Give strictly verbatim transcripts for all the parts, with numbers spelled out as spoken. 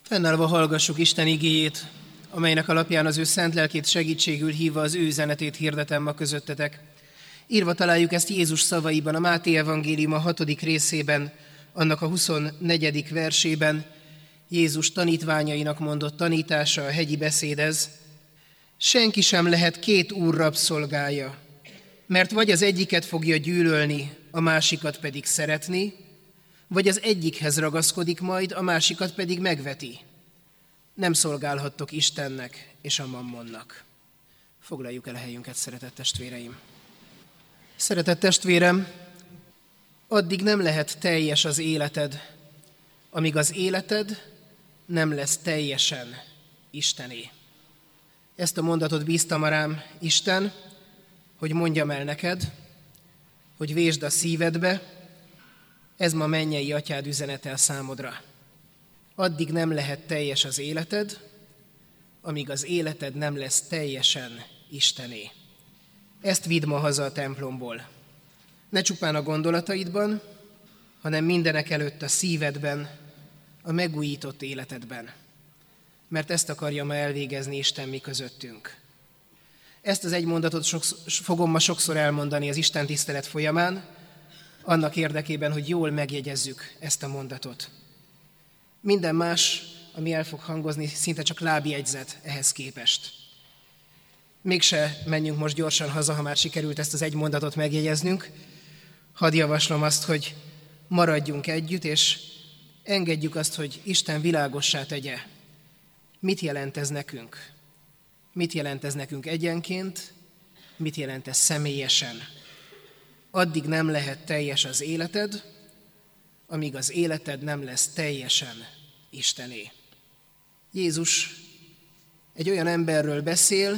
Fennállva hallgassuk Isten igéjét, amelynek alapján az ő szent lelkét segítségül hívva az ő üzenetét hirdetem ma közöttetek. Írva találjuk ezt Jézus szavaiban, a Máté evangélium a hatodik részében, annak a huszonnegyedik versében. Jézus tanítványainak mondott tanítása, a hegyi beszéd ez. Senki sem lehet két úr rabszolgája, mert vagy az egyiket fogja gyűlölni, a másikat pedig szeretni, vagy az egyikhez ragaszkodik majd, a másikat pedig megveti. Nem szolgálhattok Istennek és a mammonnak. Foglaljuk el a helyünket, szeretett testvéreim. Szeretett testvérem, addig nem lehet teljes az életed, amíg az életed nem lesz teljesen Istené. Ezt a mondatot bízta ma rám Isten, hogy mondjam el neked, hogy vésd a szívedbe, ez ma mennyei atyád üzenete a számodra. Addig nem lehet teljes az életed, amíg az életed nem lesz teljesen Istené. Ezt vidd ma haza a templomból. Ne csupán a gondolataidban, hanem mindenek előtt a szívedben, a megújított életedben. Mert ezt akarja ma elvégezni Isten mi közöttünk. Ezt az egy mondatot sokszor, fogom ma sokszor elmondani az Isten tisztelet folyamán, annak érdekében, hogy jól megjegyezzük ezt a mondatot. Minden más, ami el fog hangozni, szinte csak lábjegyzet ehhez képest. Mégse menjünk most gyorsan haza, ha már sikerült ezt az egy mondatot megjegyeznünk. Hadd javaslom azt, hogy maradjunk együtt, és engedjük azt, hogy Isten világossá tegye. Mit jelent ez nekünk? Mit jelent ez nekünk egyenként? Mit jelent ez személyesen? Addig nem lehet teljes az életed, amíg az életed nem lesz teljesen Istené. Jézus egy olyan emberről beszél,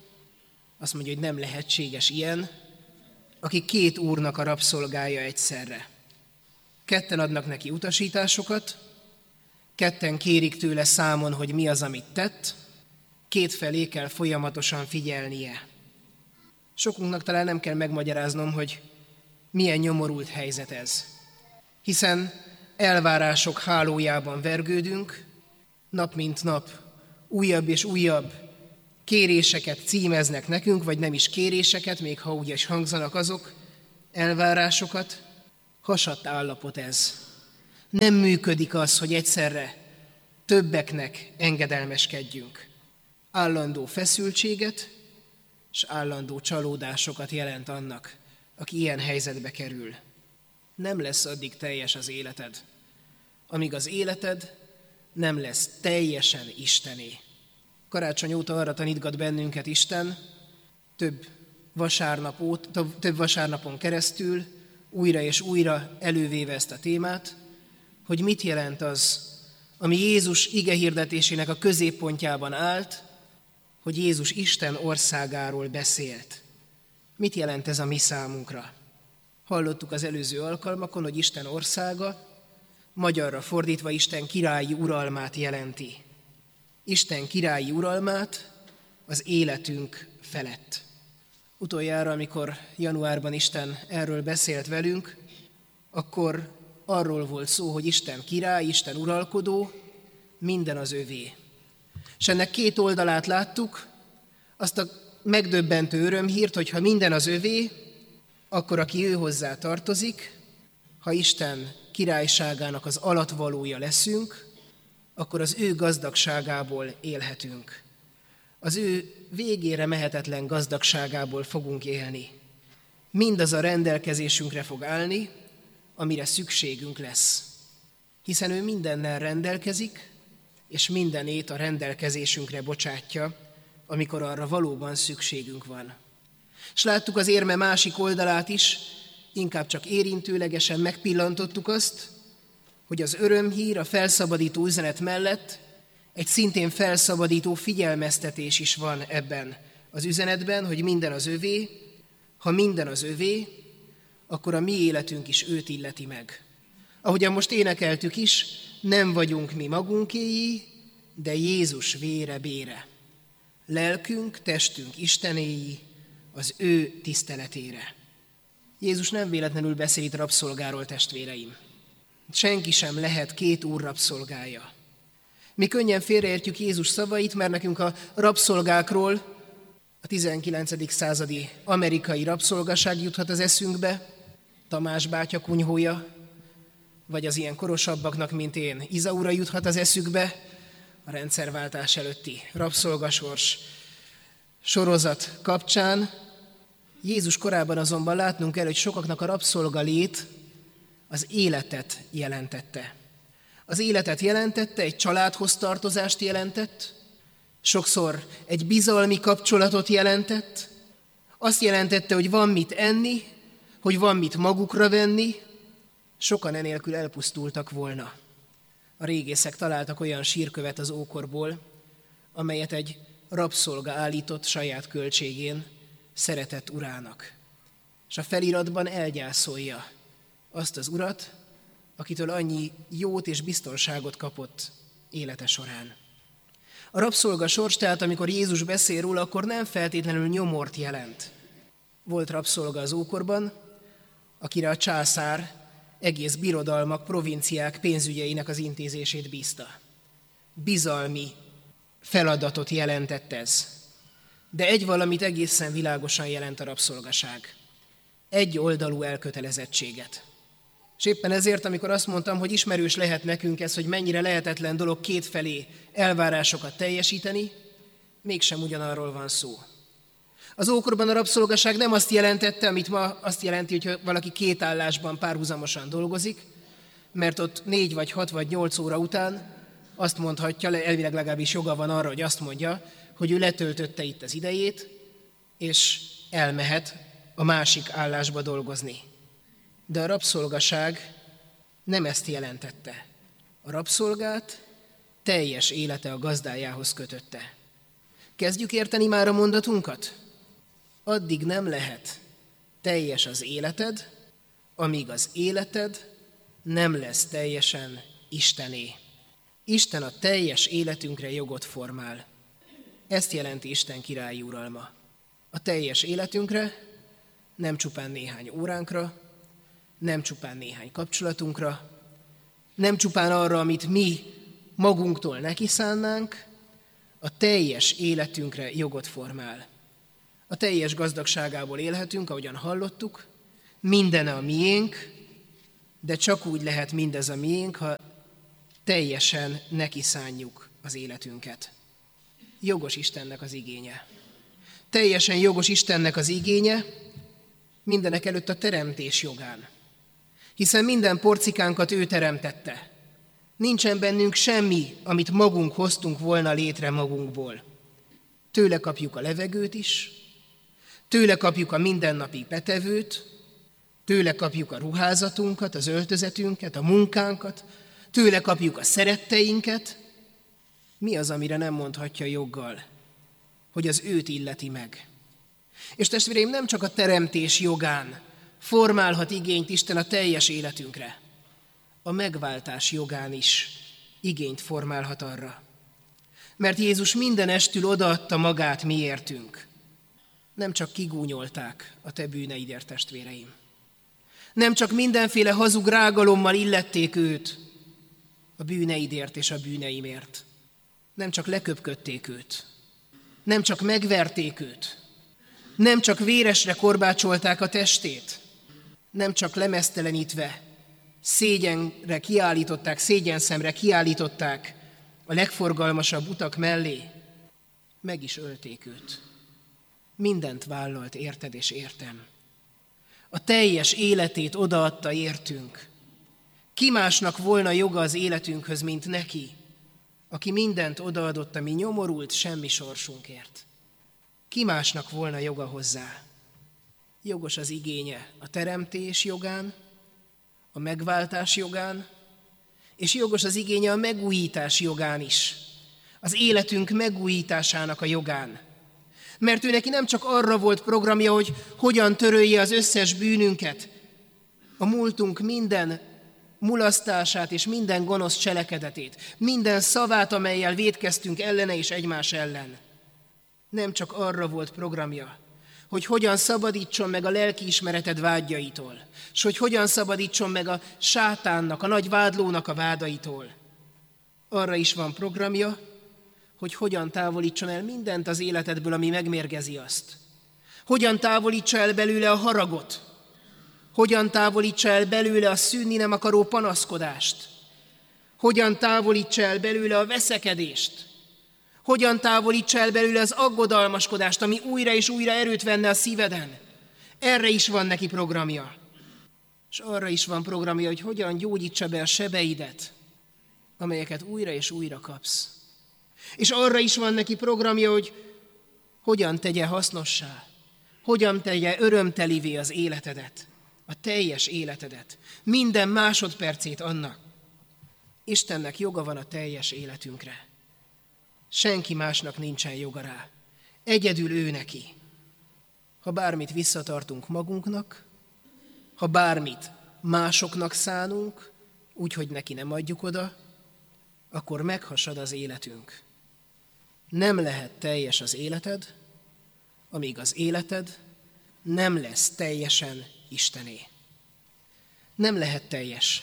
azt mondja, hogy nem lehetséges ilyen, aki két úrnak a rabszolgája egyszerre. Ketten adnak neki utasításokat, ketten kérik tőle számon, hogy mi az, amit tett, kétfelé kell folyamatosan figyelnie. Sokunknak talán nem kell megmagyaráznom, hogy milyen nyomorult helyzet ez. Hiszen elvárások hálójában vergődünk, nap mint nap újabb és újabb kéréseket címeznek nekünk, vagy nem is kéréseket, még ha úgy is hangzanak azok, elvárásokat. Hasadt állapot ez. Nem működik az, hogy egyszerre többeknek engedelmeskedjünk. Állandó feszültséget és állandó csalódásokat jelent annak, aki ilyen helyzetbe kerül. Nem lesz addig teljes az életed, amíg az életed nem lesz teljesen Istené. Karácsony óta arra tanítgat bennünket Isten, több, vasárnap óta, több vasárnapon keresztül, újra és újra elővéve ezt a témát, hogy mit jelent az, ami Jézus igehirdetésének a középpontjában állt, hogy Jézus Isten országáról beszélt. Mit jelent ez a mi számunkra? Hallottuk az előző alkalmakon, hogy Isten országa, magyarra fordítva Isten királyi uralmát jelenti. Isten királyi uralmát az életünk felett. Utoljára, amikor januárban Isten erről beszélt velünk, akkor arról volt szó, hogy Isten király, Isten uralkodó, minden az övé. És ennek két oldalát láttuk, azt a megdöbbentő örömhírt, hogy ha minden az övé, akkor aki ő hozzá tartozik, ha Isten királyságának az alattvalója leszünk, akkor az ő gazdagságából élhetünk. Az ő végére mehetetlen gazdagságából fogunk élni. Mindaz a rendelkezésünkre fog állni, amire szükségünk lesz. Hiszen ő mindennel rendelkezik, és mindenét a rendelkezésünkre bocsátja, amikor arra valóban szükségünk van. És láttuk az érme másik oldalát is, inkább csak érintőlegesen megpillantottuk azt, hogy az örömhír, a felszabadító üzenet mellett egy szintén felszabadító figyelmeztetés is van ebben az üzenetben, hogy minden az övé, ha minden az övé, akkor a mi életünk is őt illeti meg. Ahogyan most énekeltük is, nem vagyunk mi magunkéi, de Jézus vére bére. Lelkünk, testünk Istenéi, az ő tiszteletére. Jézus nem véletlenül beszél itt rabszolgáról, testvéreim. Senki sem lehet két úr rabszolgája. Mi könnyen félreértjük Jézus szavait, mert nekünk a rabszolgákról a tizenkilencedik századi amerikai rabszolgaság juthat az eszünkbe, Tamás bátya kunyhója, vagy az ilyen korosabbaknak, mint én, Izaura juthat az eszükbe, a rendszerváltás előtti rabszolgasors sorozat kapcsán. Jézus korában azonban látnunk kell, hogy sokaknak a rabszolga lét az életet jelentette. Az életet jelentette, egy családhoz tartozást jelentett, sokszor egy bizalmi kapcsolatot jelentett, azt jelentette, hogy van mit enni, hogy van mit magukra venni, sokan enélkül elpusztultak volna. A régészek találtak olyan sírkövet az ókorból, amelyet egy rabszolga állított saját költségén szeretett urának. És a feliratban elgyászolja azt az urat, akitől annyi jót és biztonságot kapott élete során. A rabszolga sors, tehát amikor Jézus beszél róla, akkor nem feltétlenül nyomort jelent. Volt rabszolga az ókorban, akire a császár egész birodalmak, provinciák pénzügyeinek az intézését bízta. Bizalmi feladatot jelentett ez. De egy valamit egészen világosan jelent a rabszolgaság. Egy oldalú elkötelezettséget. És éppen ezért, amikor azt mondtam, hogy ismerős lehet nekünk ez, hogy mennyire lehetetlen dolog kétfelé elvárásokat teljesíteni, mégsem ugyanarról van szó. Az ókorban a rabszolgaság nem azt jelentette, amit ma azt jelenti, hogy valaki két állásban párhuzamosan dolgozik, mert ott négy vagy hat vagy nyolc óra után azt mondhatja, elvileg legalábbis joga van arra, hogy azt mondja, hogy ő letöltötte itt az idejét, és elmehet a másik állásba dolgozni. De a rabszolgaság nem ezt jelentette. A rabszolgát teljes élete a gazdájához kötötte. Kezdjük érteni már a mondatunkat? Addig nem lehet teljes az életed, amíg az életed nem lesz teljesen Istené. Isten a teljes életünkre jogot formál. Ezt jelenti Isten királyi uralma. A teljes életünkre, nem csupán néhány óránkra, nem csupán néhány kapcsolatunkra, nem csupán arra, amit mi magunktól nekiszánnánk, a teljes életünkre jogot formál. A teljes gazdagságából élhetünk, ahogyan hallottuk, minden a miénk, de csak úgy lehet mindez a miénk, ha teljesen nekiszánjuk az életünket. Jogos Istennek az igénye. Teljesen jogos Istennek az igénye, mindenek előtt a teremtés jogán. Hiszen minden porcikánkat ő teremtette. Nincsen bennünk semmi, amit magunk hoztunk volna létre magunkból. Tőle kapjuk a levegőt is, tőle kapjuk a mindennapi betevőt, tőle kapjuk a ruházatunkat, az öltözetünket, a munkánkat, tőle kapjuk a szeretteinket. Mi az, amire nem mondhatja joggal, hogy az őt illeti meg? És testvéreim, nem csak a teremtés jogán formálhat igényt Isten a teljes életünkre, a megváltás jogán is igényt formálhat arra. Mert Jézus mindenestül odaadta magát miértünk. Nem csak kigúnyolták a te bűneidért, testvéreim. Nem csak mindenféle hazug rágalommal illették őt a bűneidért és a bűneimért. Nem csak leköpködték őt. Nem csak megverték őt. Nem csak véresre korbácsolták a testét. Nem csak lemeztelenítve, szégyenre kiállították, szégyenszemre kiállították a legforgalmasabb utak mellé, meg is ölték őt. Mindent vállalt érted és értem. A teljes életét odaadta értünk. Ki másnak volna joga az életünkhöz, mint neki, aki mindent odaadott a mi nyomorult semmi sorsunkért. Ki másnak volna joga hozzá? Jogos az igénye a teremtés jogán, a megváltás jogán, és jogos az igénye a megújítás jogán is, az életünk megújításának a jogán. Mert ő neki nem csak arra volt programja, hogy hogyan törölje az összes bűnünket, a múltunk minden mulasztását és minden gonosz cselekedetét, minden szavát, amellyel vétkeztünk ellene és egymás ellen. Nem csak arra volt programja, hogy hogyan szabadítson meg a lelkiismereted vágyaitól, és hogy hogyan szabadítson meg a sátánnak, a nagy vádlónak a vádaitól, Arra is van programja, hogy hogyan távolítson el mindent az életedből, ami megmérgezi azt. Hogyan távolítsa el belőle a haragot. Hogyan távolítsa el belőle a szűnni nem akaró panaszkodást. Hogyan távolítsa el belőle a veszekedést. Hogyan távolítsa el belőle az aggodalmaskodást, ami újra és újra erőt venne a szíveden. Erre is van neki programja. És arra is van programja, hogy hogyan gyógyítsa be a sebeidet, amelyeket újra és újra kapsz. És arra is van neki programja, hogy hogyan tegye hasznossá, hogyan tegye örömtelivé az életedet, a teljes életedet, minden másodpercét annak. Istennek joga van a teljes életünkre. Senki másnak nincsen joga rá. Egyedül ő neki. Ha bármit visszatartunk magunknak, ha bármit másoknak szánunk, úgyhogy neki nem adjuk oda, akkor meghasad az életünk. Nem lehet teljes az életed, amíg az életed nem lesz teljesen Istené. Nem lehet teljes.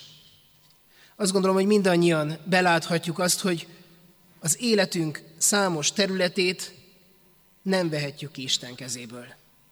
Azt gondolom, hogy mindannyian beláthatjuk azt, hogy az életünk számos területét nem vehetjük ki Isten kezéből.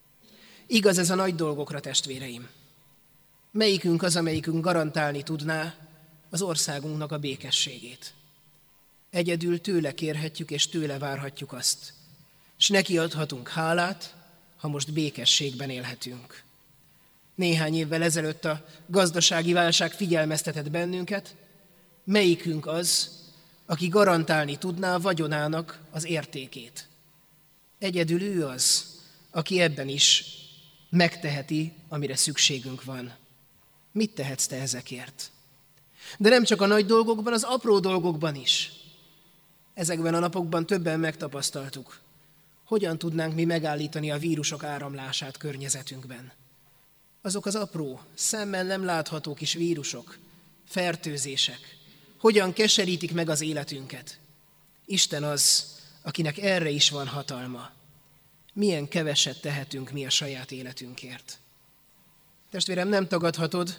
Igaz ez a nagy dolgokra, testvéreim. Melyikünk az, amelyikünk garantálni tudná az országunknak a békességét? Egyedül tőle kérhetjük és tőle várhatjuk azt. És neki adhatunk hálát, ha most békességben élhetünk. Néhány évvel ezelőtt a gazdasági válság figyelmeztetett bennünket, melyikünk az, aki garantálni tudná a vagyonának az értékét. Egyedül ő az, aki ebben is megteheti, amire szükségünk van. Mit tehetsz te ezekért? De nem csak a nagy dolgokban, az apró dolgokban is. Ezekben a napokban többen megtapasztaltuk, hogyan tudnánk mi megállítani a vírusok áramlását környezetünkben. Azok az apró, szemmel nem látható kis vírusok, fertőzések, hogyan keserítik meg az életünket. Isten az, akinek erre is van hatalma. Milyen keveset tehetünk mi a saját életünkért. Testvérem, nem tagadhatod,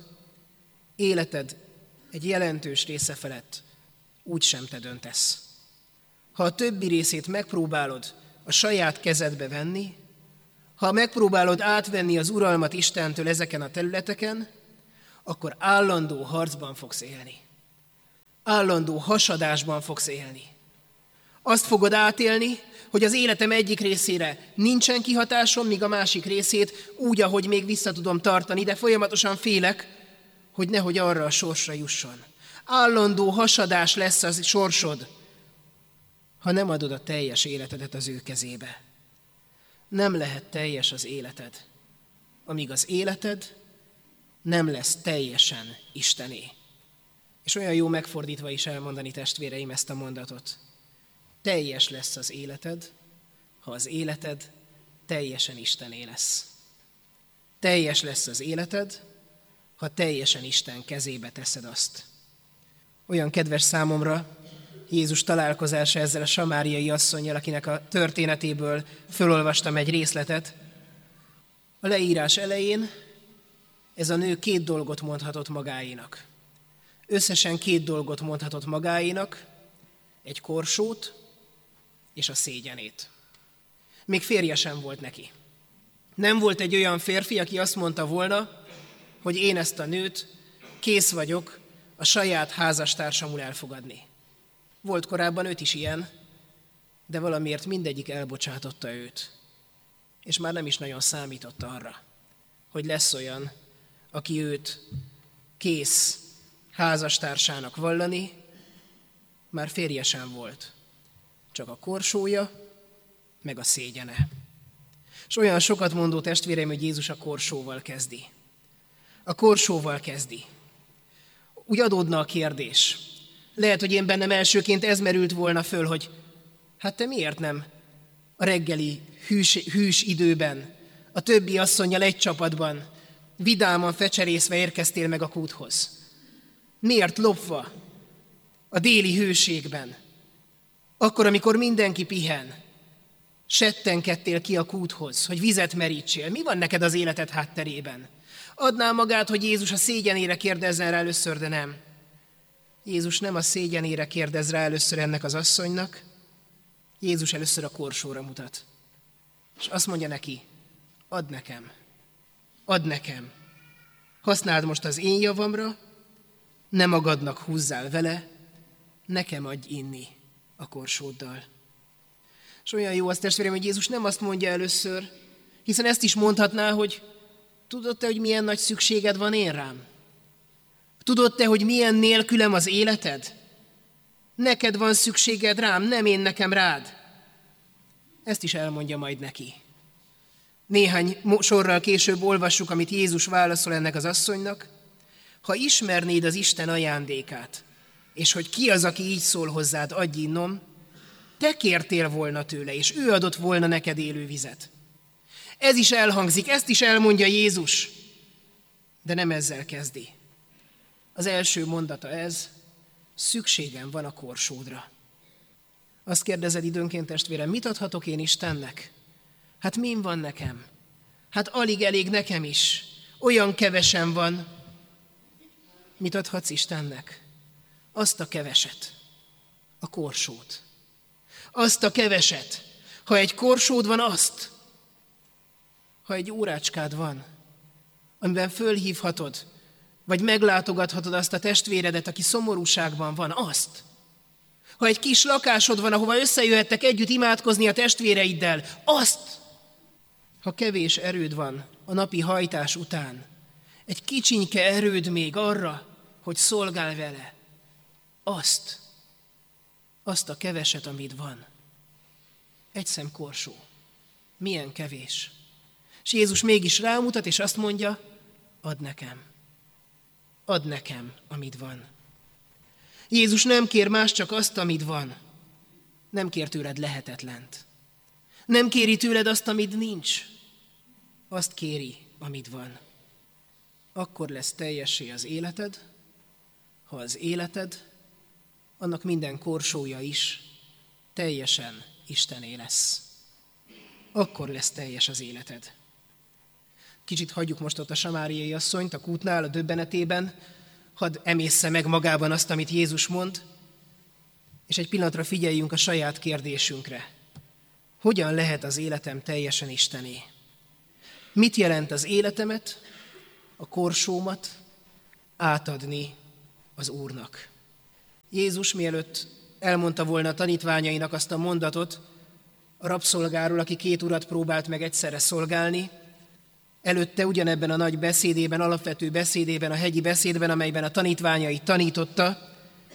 életed egy jelentős része felett úgysem te döntesz. Ha a többi részét megpróbálod a saját kezedbe venni, ha megpróbálod átvenni az uralmat Istentől ezeken a területeken, akkor állandó harcban fogsz élni. Állandó hasadásban fogsz élni. Azt fogod átélni, hogy az életem egyik részére nincsen kihatásom, míg a másik részét úgy, ahogy még vissza tudom tartani, de folyamatosan félek, hogy nehogy arra a sorsra jusson. Állandó hasadás lesz az sorsod, ha nem adod a teljes életedet az ő kezébe. Nem lehet teljes az életed, amíg az életed nem lesz teljesen Istené. És olyan jó megfordítva is elmondani, testvéreim, ezt a mondatot. Teljes lesz az életed, ha az életed teljesen Istené lesz. Teljes lesz az életed, ha teljesen Isten kezébe teszed azt. Olyan kedves számomra Jézus találkozása ezzel a samáriai asszonnyal, akinek a történetéből fölolvastam egy részletet. A leírás elején ez a nő két dolgot mondhatott magáénak. Összesen két dolgot mondhatott magáénak, egy korsót és a szégyenét. Még férje sem volt neki. Nem volt egy olyan férfi, aki azt mondta volna, hogy én ezt a nőt kész vagyok a saját házastársamul elfogadni. Volt korábban öt is ilyen, de valamiért mindegyik elbocsátotta őt. És már nem is nagyon számított arra, hogy lesz olyan, aki őt kész házastársának vallani, már férje sem volt. Csak a korsója, meg a szégyene. És olyan sokat mondó testvéreim, hogy Jézus a korsóval kezdi. A korsóval kezdi. Úgy adódna a kérdés. Lehet, hogy én bennem elsőként ez merült volna föl, hogy hát te miért nem a reggeli hűs, hűs időben, a többi asszonnyal egy csapatban, vidáman fecserészve érkeztél meg a kúthoz? Miért lopva a déli hőségben? Akkor, amikor mindenki pihen, settenkedtél ki a kúthoz, hogy vizet merítsél. Mi van neked az életed hátterében? Adnál magát, hogy Jézus a szégyenére kérdezzen rá először, de nem. Jézus nem a szégyenére kérdez rá először ennek az asszonynak, Jézus először a korsóra mutat. És azt mondja neki, add nekem, add nekem. Használd most az én javamra, ne magadnak húzzál vele, nekem adj inni a korsóddal. És olyan jó az, testvérem, hogy Jézus nem azt mondja először, hiszen ezt is mondhatná, hogy tudod te, hogy milyen nagy szükséged van én rám? Tudod te, hogy milyen nélkülem az életed? Neked van szükséged rám, nem én nekem rád. Ezt is elmondja majd neki. Néhány sorral később olvassuk, amit Jézus válaszol ennek az asszonynak. Ha ismernéd az Isten ajándékát, és hogy ki az, aki így szól hozzád, adj innom, te kértél volna tőle, és ő adott volna neked élő vizet. Ez is elhangzik, ezt is elmondja Jézus, de nem ezzel kezdi. Az első mondata ez, szükségem van a korsódra. Azt kérdezed időnként, testvérem, mit adhatok én Istennek? Hát min van nekem? Hát alig elég nekem is. Olyan kevesen van. Mit adhatsz Istennek? Azt a keveset, a korsót. Azt a keveset. Ha egy korsód van, azt. Ha egy órácskád van, amiben fölhívhatod, vagy meglátogathatod azt a testvéredet, aki szomorúságban van, azt. Ha egy kis lakásod van, ahova összejöhettek együtt imádkozni a testvéreiddel, azt. Ha kevés erőd van a napi hajtás után, egy kicsinke erőd még arra, hogy szolgálj vele, azt. Azt a keveset, amit van. Egy szem korsó. Milyen kevés. És Jézus mégis rámutat, és azt mondja, add nekem. Add nekem, amit van. Jézus nem kér más, csak azt, amit van. Nem kér tőled lehetetlent. Nem kéri tőled azt, amit nincs. Azt kéri, amit van. Akkor lesz teljessé az életed, ha az életed, annak minden korsója is teljesen Istené lesz. Akkor lesz teljes az életed. Kicsit hagyjuk most ott a samáriai asszonyt a kútnál, a döbbenetében, hadd emészze meg magában azt, amit Jézus mond, és egy pillanatra figyeljünk a saját kérdésünkre. Hogyan lehet az életem teljesen Istené? Mit jelent az életemet, a korsómat átadni az Úrnak? Jézus mielőtt elmondta volna a tanítványainak azt a mondatot a rabszolgáról, aki két urat próbált meg egyszerre szolgálni, előtte ugyanebben a nagy beszédében, alapvető beszédében, a hegyi beszédben, amelyben a tanítványait tanította,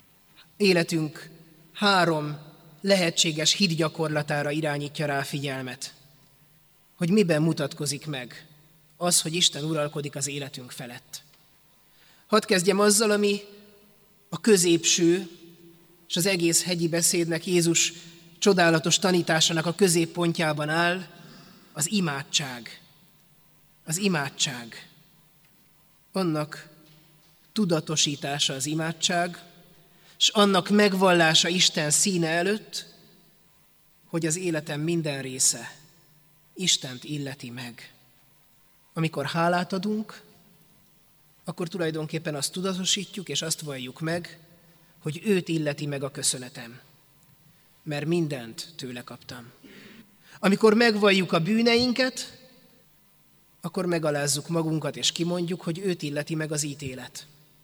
életünk három lehetséges hitgyakorlatára irányítja rá a figyelmet. Hogy miben mutatkozik meg az, hogy Isten uralkodik az életünk felett. Hadd kezdjem azzal, ami a középső, és az egész hegyi beszédnek, Jézus csodálatos tanításának a középpontjában áll, az imádság. Az imádság. Annak tudatosítása az imádság, és annak megvallása Isten színe előtt, hogy az életem minden része Istent illeti meg. Amikor hálát adunk, akkor tulajdonképpen azt tudatosítjuk, és azt valljuk meg, hogy őt illeti meg a köszönetem, mert mindent tőle kaptam. Amikor megvalljuk a bűneinket, akkor megalázzuk magunkat, és kimondjuk, hogy őt illeti meg az ítélet.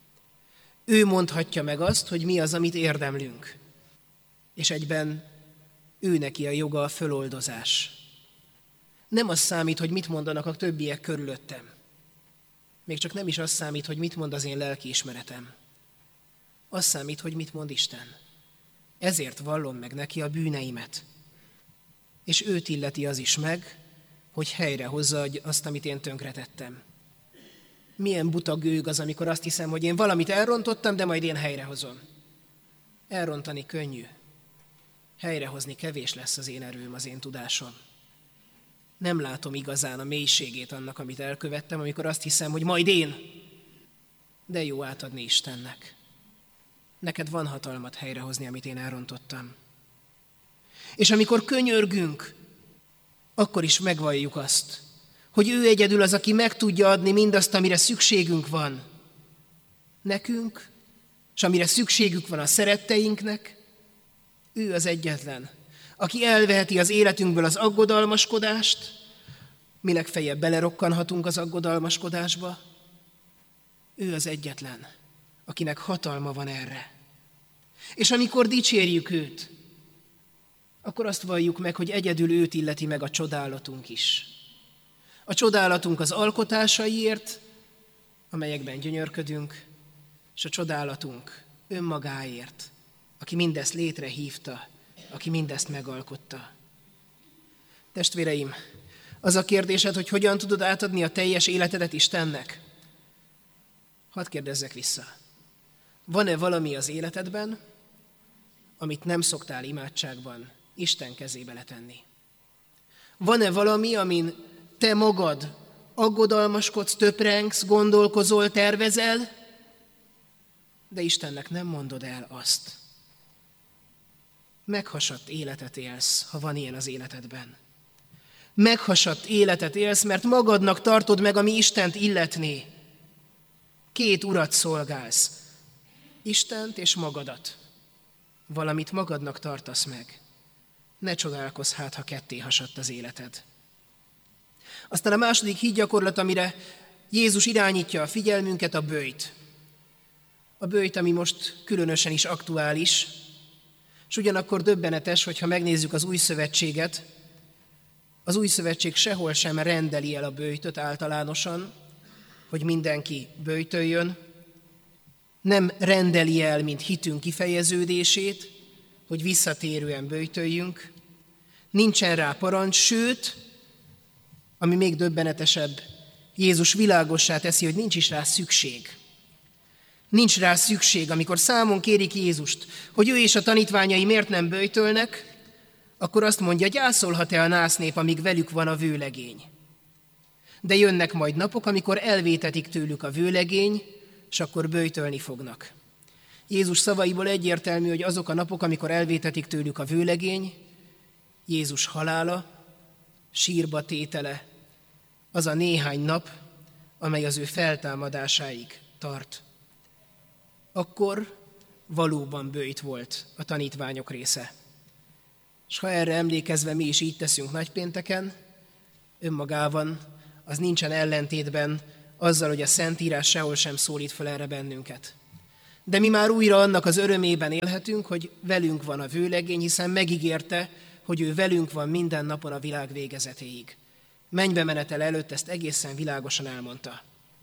Ő mondhatja meg azt, hogy mi az, amit érdemlünk, és egyben ő neki a joga a föloldozás. Nem az számít, hogy mit mondanak a többiek körülöttem. Még csak nem is az számít, hogy mit mond az én lelkiismeretem. Az számít, hogy mit mond Isten. Ezért vallom meg neki a bűneimet. És őt illeti az is meg, hogy helyrehozza azt, amit én tönkretettem. Milyen buta gőg az, amikor azt hiszem, hogy én valamit elrontottam, de majd én helyrehozom. Elrontani könnyű. Helyrehozni kevés lesz az én erőm, az én tudásom. Nem látom igazán a mélységét annak, amit elkövettem, amikor azt hiszem, hogy majd én. De jó átadni Istennek. Neked van hatalmat helyrehozni, amit én elrontottam. És amikor könyörgünk, akkor is megvalljuk azt, hogy ő egyedül az, aki meg tudja adni mindazt, amire szükségünk van. Nekünk és amire szükségük van a szeretteinknek, ő az egyetlen, aki elveheti az életünkből az aggodalmaskodást, mi legfeljebb belerokkanhatunk az aggodalmaskodásba. Ő az egyetlen, akinek hatalma van erre. És amikor dicsérjük őt, akkor azt valljuk meg, hogy egyedül őt illeti meg a csodálatunk is. A csodálatunk az alkotásaiért, amelyekben gyönyörködünk, és a csodálatunk önmagáért, aki mindezt létrehívta, aki mindezt megalkotta. Testvéreim, az a kérdésed, hogy hogyan tudod átadni a teljes életedet Istennek? Hadd kérdezzek vissza. Van-e valami az életedben, amit nem szoktál imádságban Isten kezébe letenni? Van-e valami, amin te magad aggodalmaskodsz, töprengsz, gondolkozol, tervezel, de Istennek nem mondod el azt? Meghasadt életet élsz, ha van ilyen az életedben. Meghasadt életet élsz, mert magadnak tartod meg, ami Istent illetné. Két urat szolgálsz, Istent és magadat. Valamit magadnak tartasz meg. Ne csodálkozz hát, ha ketté hasadt az életed. Aztán a második hídgyakorlat, amire Jézus irányítja a figyelmünket, a böjt. A böjt, ami most különösen is aktuális, és ugyanakkor döbbenetes, hogyha megnézzük az új szövetséget, az új szövetség sehol sem rendeli el a böjtöt általánosan, hogy mindenki böjtöljön, nem rendeli el, mint hitünk kifejeződését, hogy visszatérően böjtöljünk, nincsen rá parancs, sőt, ami még döbbenetesebb, Jézus világossá teszi, hogy nincs is rá szükség. Nincs rá szükség, amikor számon kérik Jézust, hogy ő és a tanítványai miért nem böjtölnek, akkor azt mondja, gyászolhat-e a násznép, amíg velük van a vőlegény. De jönnek majd napok, amikor elvétetik tőlük a vőlegény, és akkor böjtölni fognak. Jézus szavaiból egyértelmű, hogy azok a napok, amikor elvétetik tőlük a vőlegény, Jézus halála, sírba tétele, az a néhány nap, amely az ő feltámadásáig tart. Akkor valóban böjt volt a tanítványok része. És ha erre emlékezve mi is így teszünk nagypénteken, önmagában az nincsen ellentétben azzal, hogy a Szentírás sehol sem szólít fel erre bennünket. De mi már újra annak az örömében élhetünk, hogy velünk van a vőlegény, hiszen megígérte, hogy ő velünk van minden napon a világ végezetéig. Mennybe menetel előtt ezt egészen világosan elmondta.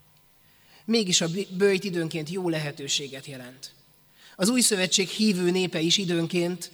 Mégis a böjt időnként jó lehetőséget jelent. Az új szövetség hívő népe is időnként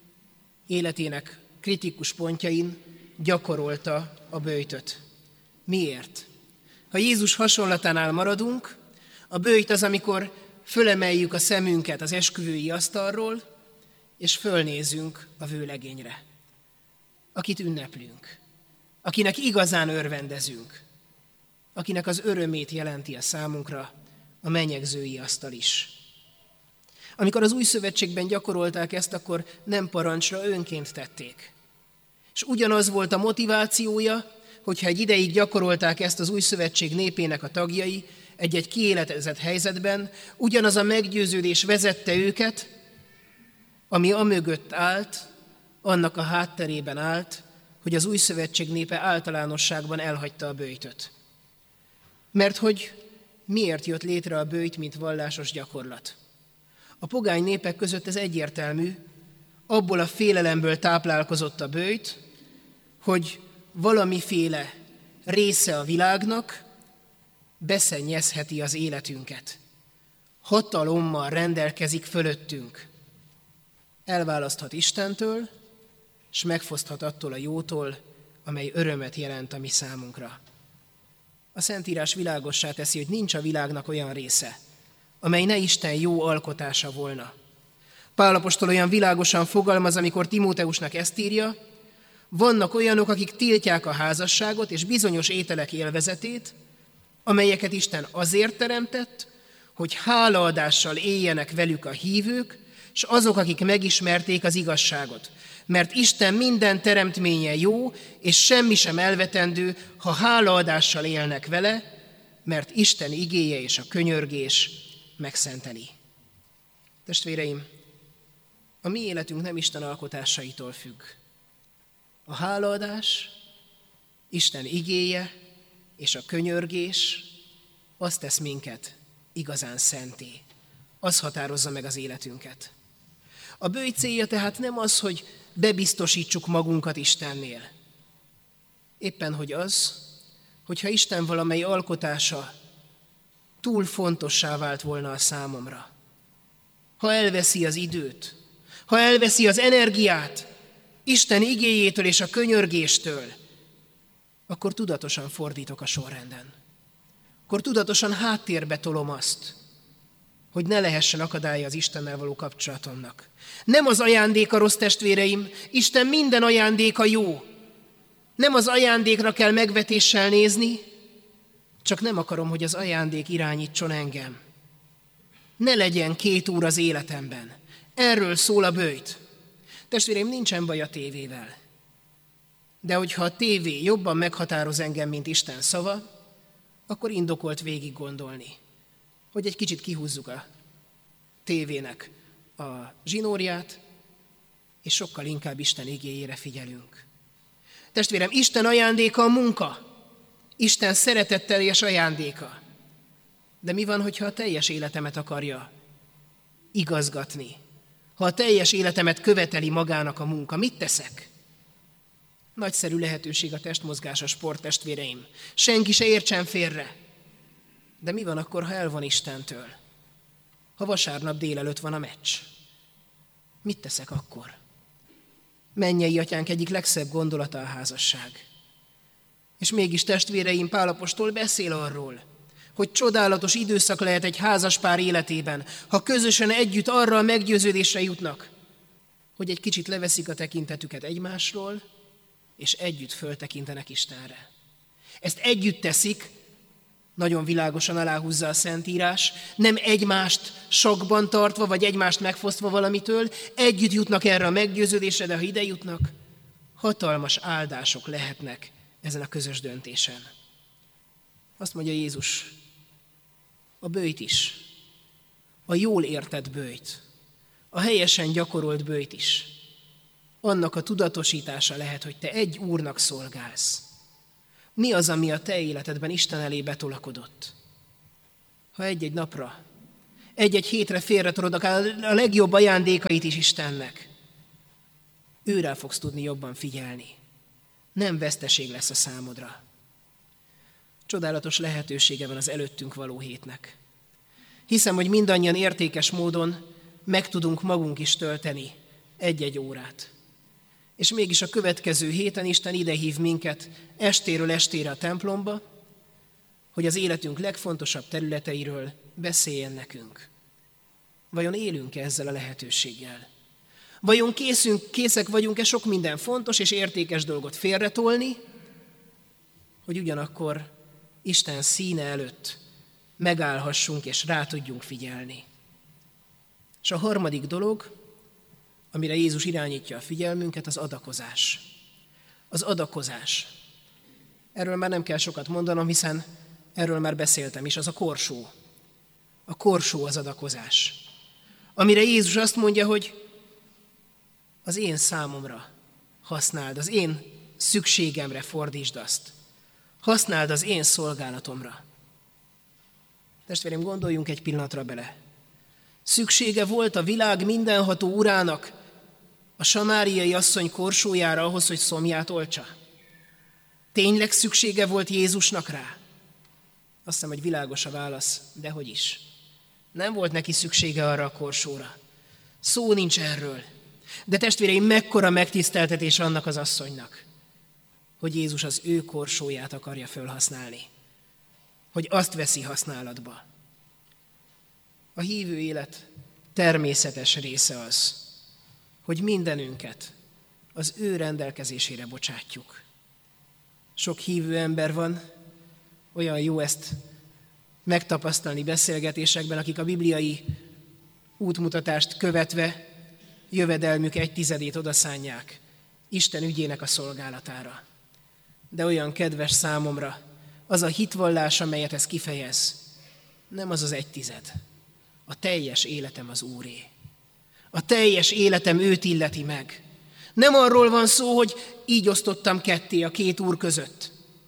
életének kritikus pontjain gyakorolta a böjtöt. Miért? Ha Jézus hasonlatánál maradunk, a böjt az, amikor fölemeljük a szemünket az esküvői asztalról, és fölnézünk a vőlegényre, akit ünneplünk, akinek igazán örvendezünk, akinek az örömét jelenti a számunkra a menyegzői asztal is. Amikor az új szövetségben gyakorolták ezt, akkor nem parancsra, önként tették. És ugyanaz volt a motivációja, hogyha egy ideig gyakorolták ezt az új szövetség népének a tagjai, egy-egy kiéletezett helyzetben, ugyanaz a meggyőződés vezette őket, ami amögött állt, annak a hátterében állt, hogy az új szövetség népe általánosságban elhagyta a böjtöt. Mert hogy miért jött létre a böjt, mint vallásos gyakorlat? A pogány népek között ez egyértelmű, abból a félelemből táplálkozott a böjt, hogy valamiféle része a világnak beszennyezheti az életünket. Hatalommal rendelkezik fölöttünk. Elválaszthat Istentől, és megfoszthat attól a jótól, amely örömet jelent a mi számunkra. A Szentírás világossá teszi, hogy nincs a világnak olyan része, amely ne Isten jó alkotása volna. Pál apostol olyan világosan fogalmaz, amikor Timóteusnak ezt írja, vannak olyanok, akik tiltják a házasságot és bizonyos ételek élvezetét, amelyeket Isten azért teremtett, hogy hálaadással éljenek velük a hívők, és azok, akik megismerték az igazságot. Mert Isten minden teremtménye jó, és semmi sem elvetendő, ha hálaadással élnek vele, mert Isten igéje és a könyörgés megszenteli. Testvéreim, a mi életünk nem Isten alkotásaitól függ. A hálaadás, Isten igéje és a könyörgés azt tesz minket igazán szenté. Az határozza meg az életünket. A bőj célja tehát nem az, hogy bebiztosítsuk magunkat Istennél. Éppen hogy az, hogyha Isten valamely alkotása túl fontossá vált volna a számomra. Ha elveszi az időt, ha elveszi az energiát Isten igéjétől és a könyörgéstől, akkor tudatosan fordítok a sorrenden. Akkor tudatosan háttérbe tolom azt, hogy ne lehessen akadálya az Istennel való kapcsolatomnak. Nem az ajándék a rossz, testvéreim, Isten minden ajándéka jó. Nem az ajándékra kell megvetéssel nézni, csak nem akarom, hogy az ajándék irányítson engem. Ne legyen két úr az életemben. Erről szól a böjt. Testvéreim, nincsen baj a tévével. De hogyha a tévé jobban meghatároz engem, mint Isten szava, akkor indokolt végig gondolni, hogy egy kicsit kihúzzuk a tévének a zsinórját, és sokkal inkább Isten igéjére figyelünk. Testvérem, Isten ajándéka a munka. Isten szeretetteljes ajándéka. De mi van, hogyha a teljes életemet akarja igazgatni? Ha a teljes életemet követeli magának a munka, mit teszek? Nagyszerű lehetőség a testmozgás, a sport, testvéreim. Senki se értsen félre. De mi van akkor, ha el van Istentől? Ha vasárnap délelőtt van a meccs? Mit teszek akkor? Mennyei atyánk egyik legszebb gondolata a házasság. És mégis, testvéreim, Pál apostol beszél arról, hogy csodálatos időszak lehet egy házaspár életében, ha közösen együtt arra a meggyőződésre jutnak, hogy egy kicsit leveszik a tekintetüket egymásról, és együtt föltekintenek Istenre. Ezt együtt teszik, nagyon világosan aláhúzza a Szentírás, nem egymást sakban tartva, vagy egymást megfosztva valamitől, együtt jutnak erre a meggyőződésre, de ha ide jutnak, hatalmas áldások lehetnek ezen a közös döntésen. Azt mondja Jézus, a böjt is, a jól értett böjt, a helyesen gyakorolt böjt is, annak a tudatosítása lehet, hogy te egy úrnak szolgálsz. Mi az, ami a te életedben Isten elé betolakodott? Ha egy-egy napra, egy-egy hétre félretolod akár a legjobb ajándékait is Istennek, őrá fogsz tudni jobban figyelni. Nem veszteség lesz a számodra. Csodálatos lehetősége van az előttünk való hétnek. Hiszem, hogy mindannyian értékes módon meg tudunk magunk is tölteni egy-egy órát. És mégis a következő héten Isten ide hív minket estéről estére a templomba, hogy az életünk legfontosabb területeiről beszéljen nekünk. Vajon élünk-e ezzel a lehetőséggel? Vajon készünk, készek vagyunk-e sok minden fontos és értékes dolgot félretolni, hogy ugyanakkor Isten színe előtt megállhassunk és rá tudjunk figyelni. És a harmadik dolog, amire Jézus irányítja a figyelmünket, az adakozás. Az adakozás. Erről már nem kell sokat mondanom, hiszen erről már beszéltem is, az a korsó. A korsó az adakozás. Amire Jézus azt mondja, hogy az én számomra használd, az én szükségemre fordítsd azt. Használd az én szolgálatomra. Testvérem, gondoljunk egy pillanatra bele. Szüksége volt a világ mindenható urának a samáriai asszony korsójára ahhoz, hogy szomját oltsa? Tényleg szüksége volt Jézusnak rá? Azt hiszem, hogy világos a válasz, de hogy is. Nem volt neki szüksége arra a korsóra. Szó nincs erről. De testvéreim, mekkora megtiszteltetés annak az asszonynak, hogy Jézus az ő korsóját akarja felhasználni. Hogy azt veszi használatba. A hívő élet természetes része az, hogy mindenünket az ő rendelkezésére bocsátjuk. Sok hívő ember van, olyan jó ezt megtapasztalni beszélgetésekben, akik a bibliai útmutatást követve jövedelmük egy tizedét odaszánják Isten ügyének a szolgálatára. De olyan kedves számomra az a hitvallás, amelyet ez kifejez, nem az az egy tized. A teljes életem az Úré. A teljes életem őt illeti meg. Nem arról van szó, hogy így osztottam ketté a két úr között.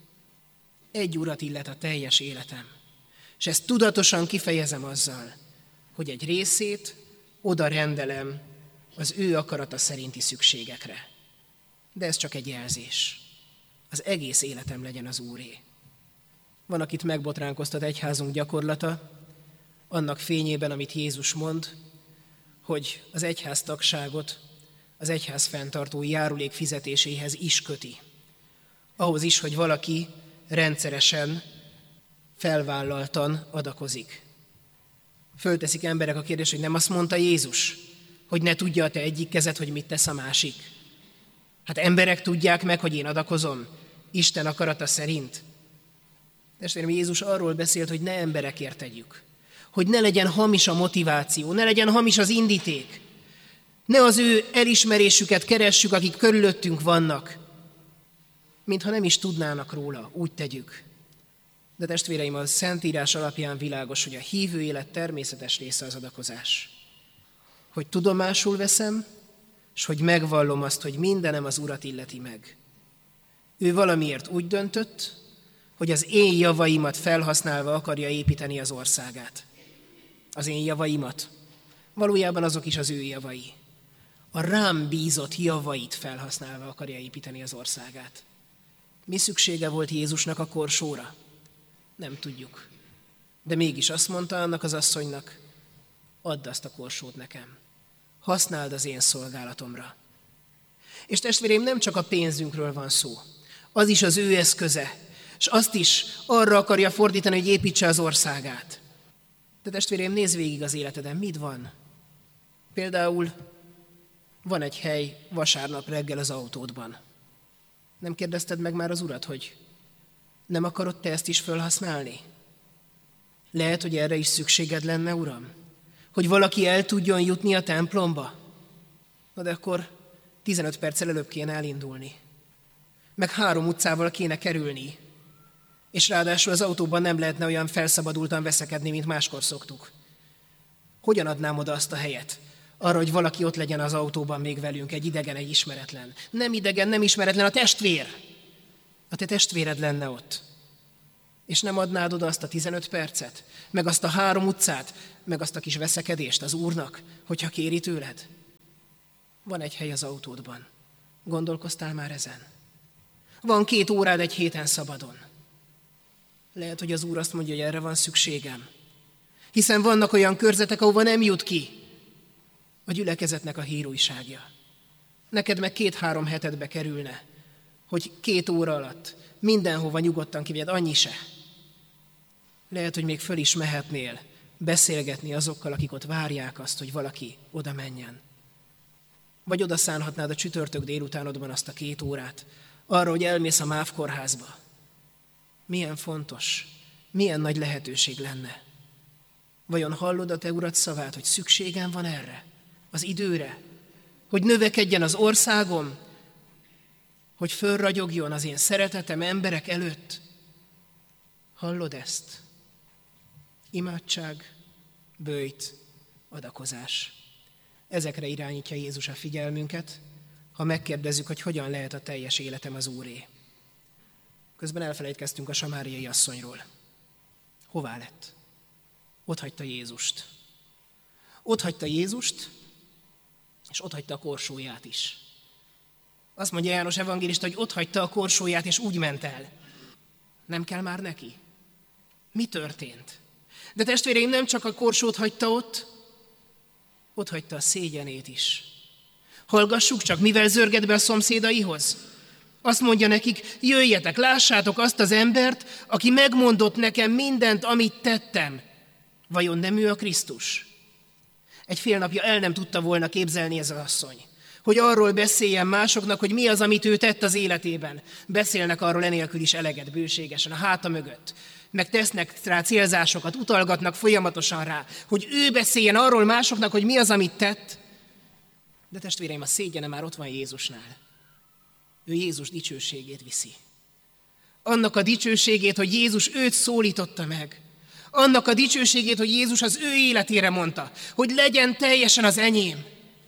Egy urat illet a teljes életem. És ezt tudatosan kifejezem azzal, hogy egy részét oda rendelem az ő akarata szerinti szükségekre. De ez csak egy jelzés. Az egész életem legyen az Úré. Van, akit megbotránkoztat egyházunk gyakorlata, annak fényében, amit Jézus mond, hogy az egyház tagságot az egyház fenntartói járulék fizetéséhez is köti. Ahhoz is, hogy valaki rendszeresen, felvállaltan adakozik. Fölteszik emberek a kérdést, hogy nem azt mondta Jézus, hogy ne tudja a te egyik kezed, hogy mit tesz a másik. Hát emberek tudják meg, hogy én adakozom Isten akarata szerint. Testvérem, Jézus arról beszélt, hogy ne emberekért tegyük. Hogy ne legyen hamis a motiváció, ne legyen hamis az indíték. Ne az ő elismerésüket keressük, akik körülöttünk vannak, mintha nem is tudnának róla, úgy tegyük. De testvéreim, a Szentírás alapján világos, hogy a hívő élet természetes része az adakozás. Hogy tudomásul veszem, és hogy megvallom azt, hogy mindenem az Urat illeti meg. Ő valamiért úgy döntött, hogy az én javaimat felhasználva akarja építeni az országát. Az én javaimat. Valójában azok is az ő javai. A rám bízott javait felhasználva akarja építeni az országát. Mi szüksége volt Jézusnak a korsóra? Nem tudjuk. De mégis azt mondta annak az asszonynak, add azt a korsót nekem. Használd az én szolgálatomra. És testvéreim, nem csak a pénzünkről van szó. Az is az ő eszköze. És azt is arra akarja fordítani, hogy építse az országát. De testvéreim, nézz végig az életeden, mit van? Például van egy hely vasárnap reggel az autódban. Nem kérdezted meg már az Urat, hogy nem akarod te ezt is felhasználni? Lehet, hogy erre is szükséged lenne, Uram? Hogy valaki el tudjon jutni a templomba? Na de akkor tizenöt perccel előbb kéne elindulni. Meg három utcával kéne kerülni. És ráadásul az autóban nem lehetne olyan felszabadultan veszekedni, mint máskor szoktuk. Hogyan adnám oda azt a helyet? Arra, hogy valaki ott legyen az autóban még velünk, egy idegen, egy ismeretlen. Nem idegen, nem ismeretlen, a testvér. A te testvéred lenne ott. És nem adnád oda azt a tizenöt percet, meg azt a három utcát, meg azt a kis veszekedést az Úrnak, hogyha kéri tőled? Van egy hely az autódban. Gondolkoztál már ezen? Van két órád egy héten szabadon. Lehet, hogy az Úr azt mondja, hogy erre van szükségem. Hiszen vannak olyan körzetek, ahova nem jut ki a gyülekezetnek a hírújságja. Neked meg két-három hetedbe kerülne, hogy két óra alatt mindenhova nyugodtan kivigyed, annyi se. Lehet, hogy még föl is mehetnél beszélgetni azokkal, akik ott várják azt, hogy valaki oda menjen. Vagy oda szánhatnád a csütörtök délutánodban azt a két órát, arra, hogy elmész a MÁV kórházba. Milyen fontos, milyen nagy lehetőség lenne. Vajon hallod a te Urad szavát, hogy szükségem van erre, az időre, hogy növekedjen az országom, hogy fölragyogjon az én szeretetem emberek előtt? Hallod ezt? Imádság, böjt, adakozás. Ezekre irányítja Jézus a figyelmünket, ha megkérdezzük, hogy hogyan lehet a teljes életem az Úré. Közben elfelejtkeztünk a samáriai asszonyról. Hová lett? Ott hagyta Jézust. Ott hagyta Jézust, és ott hagyta a korsóját is. Azt mondja János evangélista, hogy ott hagyta a korsóját, és úgy ment el. Nem kell már neki? Mi történt? De testvéreim, nem csak a korsót hagyta ott, ott hagyta a szégyenét is. Hallgassuk csak, mivel zörget be a szomszédaihoz. Azt mondja nekik, jöjjetek, lássátok azt az embert, aki megmondott nekem mindent, amit tettem. Vajon nem ő a Krisztus? Egy fél napja el nem tudta volna képzelni ez az asszony, hogy arról beszéljen másoknak, hogy mi az, amit ő tett az életében. Beszélnek arról enélkül is eleget, bőségesen, a háta mögött. Meg tesznek rá célzásokat, utalgatnak folyamatosan rá, hogy ő beszéljen arról másoknak, hogy mi az, amit tett. De testvéreim, a szégyene már ott van Jézusnál. Ő Jézus dicsőségét viszi. Annak a dicsőségét, hogy Jézus őt szólította meg. Annak a dicsőségét, hogy Jézus az ő életére mondta, hogy legyen teljesen az enyém.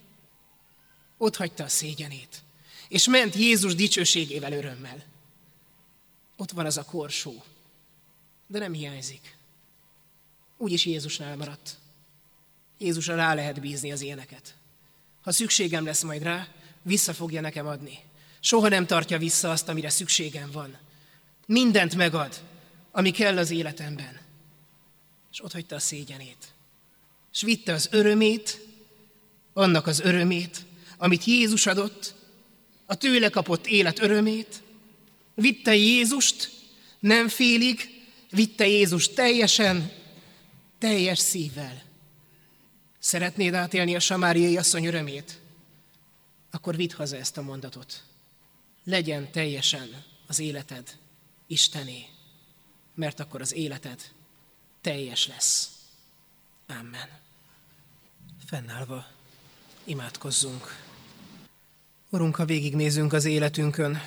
Ott hagyta a szégyenét, és ment Jézus dicsőségével örömmel. Ott van az a korsó, de nem hiányzik. Úgyis Jézusnál maradt. Jézusra rá lehet bízni az éneket. Ha szükségem lesz majd rá, vissza fogja nekem adni. Soha nem tartja vissza azt, amire szükségem van. Mindent megad, ami kell az életemben. És ott hagyta a szégyenét. És vitte az örömét, annak az örömét, amit Jézus adott, a tőle kapott élet örömét. Vitte Jézust, nem félig, vitte Jézust teljesen, teljes szívvel. Szeretnéd átélni a samáriai asszony örömét? Akkor vidd haza ezt a mondatot. Legyen teljesen az életed Istené, mert akkor az életed teljes lesz. Amen. Fennállva imádkozzunk. Urunk, ha végignézünk az életünkön,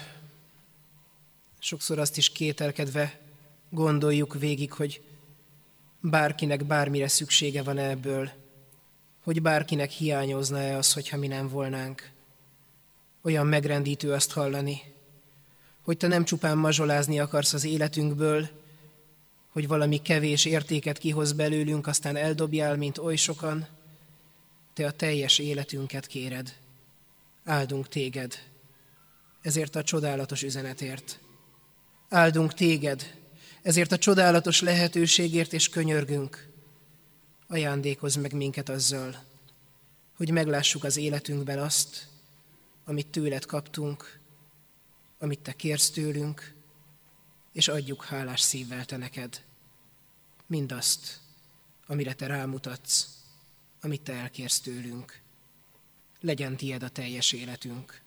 sokszor azt is kételkedve gondoljuk végig, hogy bárkinek bármire szüksége van ebből, hogy bárkinek hiányozna-e az, hogyha mi nem volnánk. Olyan megrendítő azt hallani, hogy te nem csupán mazsolázni akarsz az életünkből, hogy valami kevés értéket kihoz belőlünk, aztán eldobjál, mint oly sokan, te a teljes életünket kéred. Áldunk téged ezért a csodálatos üzenetért. Áldunk téged ezért a csodálatos lehetőségért, és könyörgünk. Ajándékozz meg minket azzal, hogy meglássuk az életünkben azt, amit tőled kaptunk, amit te kérsz tőlünk, és adjuk hálás szívvel te neked mindazt, amire te rámutatsz, amit te elkérsz tőlünk. Legyen tied a teljes életünk.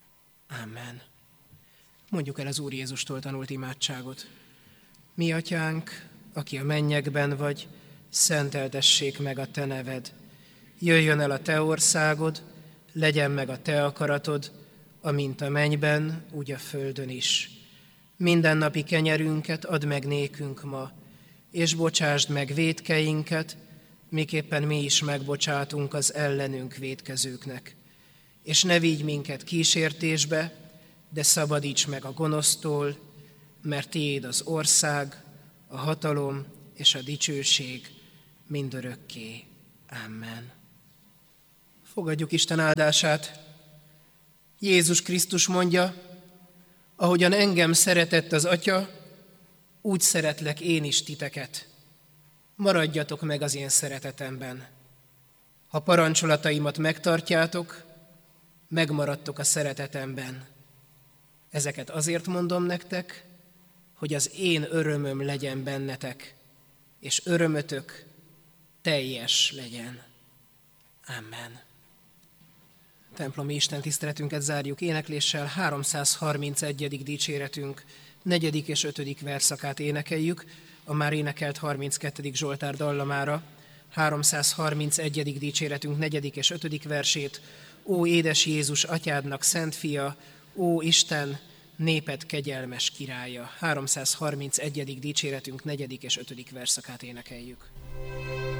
Amen. Mondjuk el az Úr Jézustól tanult imádságot. Mi atyánk, aki a mennyekben vagy, szenteltessék meg a te neved. Jöjjön el a te országod, legyen meg a te akaratod, amint a mennyben, úgy a földön is. Mindennapi kenyerünket add meg nékünk ma, és bocsásd meg vétkeinket, miképpen mi is megbocsátunk az ellenünk vétkezőknek. És ne vigy minket kísértésbe, de szabadíts meg a gonosztól, mert tiéd az ország, a hatalom és a dicsőség mindörökké. Amen. Fogadjuk Isten áldását. Jézus Krisztus mondja, ahogyan engem szeretett az Atya, úgy szeretlek én is titeket. Maradjatok meg az én szeretetemben. Ha parancsolataimat megtartjátok, megmaradtok a szeretetemben. Ezeket azért mondom nektek, hogy az én örömöm legyen bennetek, és örömötök teljes legyen. Amen. Templomi Isten tiszteletünket zárjuk énekléssel, háromszázharmincegyedik dicséretünk negyedik és ötödik verszakát énekeljük, a már énekelt harminckettedik Zsoltár dallamára, háromszázharmincegyedik dicséretünk negyedik és ötödik versét. Ó édes Jézus, atyádnak szent fia, ó Isten, néped kegyelmes királya. háromszázharmincegyedik dicséretünk negyedik és ötödik verszakát énekeljük.